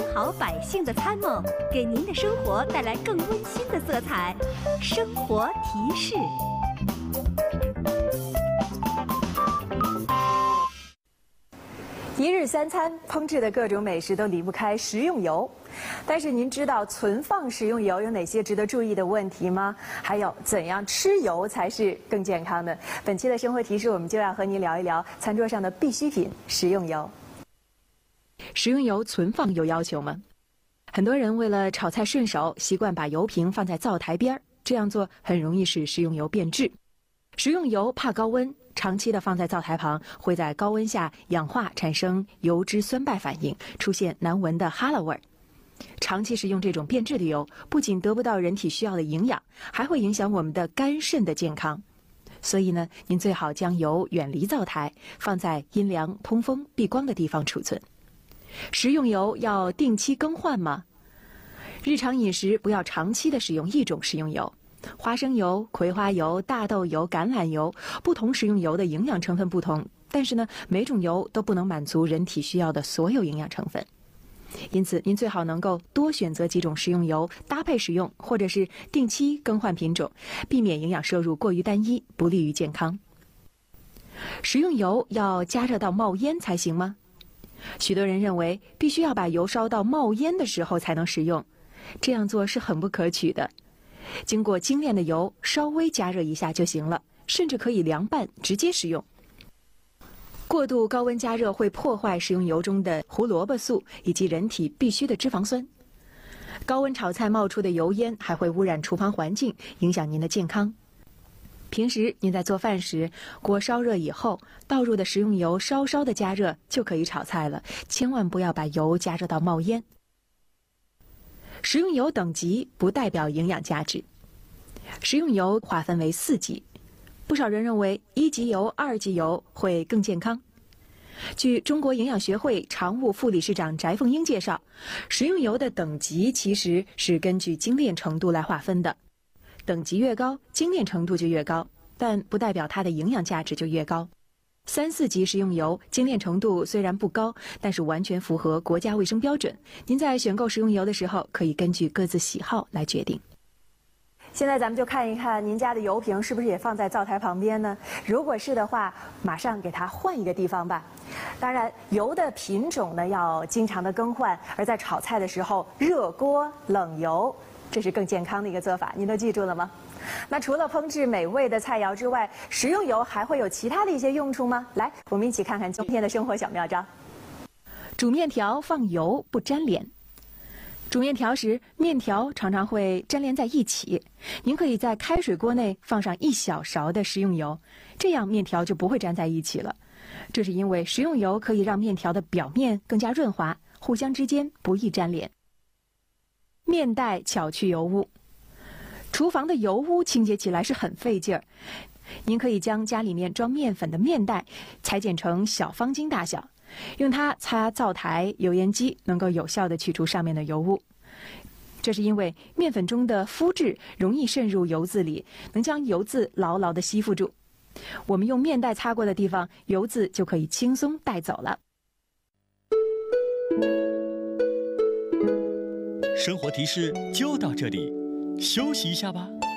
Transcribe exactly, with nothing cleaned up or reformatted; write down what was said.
好百姓的参谋，给您的生活带来更温馨的色彩。生活提示。 一日三餐烹制的各种美食都离不开食用油，但是您知道存放食用油有哪些值得注意的问题吗？还有怎样吃油才是更健康的？本期的生活提示，我们就要和您聊一聊餐桌上的必需品——食用油。 食用油存放有要求吗？很多人为了炒菜顺手，习惯把油瓶放在灶台边，这样做很容易使食用油变质。食用油怕高温，长期的放在灶台旁，会在高温下氧化，产生油脂酸败反应，出现难闻的哈喇味儿。长期食用这种变质的油，不仅得不到人体需要的营养，还会影响我们的肝肾的健康。所以呢，您最好将油远离灶台，放在阴凉、通风、避光的地方储存。食用油要定期更换吗？日常饮食不要长期的使用一种食用油。花生油、葵花油、大豆油、橄榄油，不同食用油的营养成分不同，但是呢，每种油都不能满足人体需要的所有营养成分。因此，您最好能够多选择几种食用油搭配使用，或者是定期更换品种，避免营养摄入过于单一，不利于健康。食用油要加热到冒烟才行吗？许多人认为必须要把油烧到冒烟的时候才能食用，这样做是很不可取的。经过精炼的油稍微加热一下就行了，甚至可以凉拌直接食用。过度高温加热会破坏食用油中的胡萝卜素以及人体必需的脂肪酸。高温炒菜冒出的油烟还会污染厨房环境，影响您的健康。平时您在做饭时，锅烧热以后，倒入的食用油稍稍的加热就可以炒菜了，千万不要把油加热到冒烟。食用油等级不代表营养价值。食用油划分为四级，不少人认为一级油、二级油会更健康。据中国营养学会常务副理事长翟凤英介绍，食用油的等级其实是根据精炼程度来划分的，等级越高，精炼程度就越高，但不代表它的营养价值就越高。三四级食用油精炼程度虽然不高，但是完全符合国家卫生标准。您在选购食用油的时候，可以根据各自喜好来决定。 现在咱们就看一看您家的油瓶是不是也放在灶台旁边呢？如果是的话，马上给它换一个地方吧。当然，油的品种呢要经常的更换，而在炒菜的时候，热锅冷油，这是更健康的一个做法。您都记住了吗？那除了烹制美味的菜肴之外，食用油还会有其他的一些用处吗？来，我们一起看看今天的生活小妙招。 煮面条放油不粘连。煮面条时，面条常常会粘连在一起。您可以在开水锅内放上一小勺的食用油，这样面条就不会粘在一起了。这是因为食用油可以让面条的表面更加润滑，互相之间不易粘连。面袋巧去油污。厨房的油污清洁起来是很费劲儿，您可以将家里面装面粉的面袋裁剪成小方巾大小，用它擦灶台、油烟机，能够有效地去除上面的油污。这是因为面粉中的麸质容易渗入油渍里，能将油渍牢牢地吸附住。我们用面袋擦过的地方，油渍就可以轻松带走了。 生活提示就到这里，休息一下吧。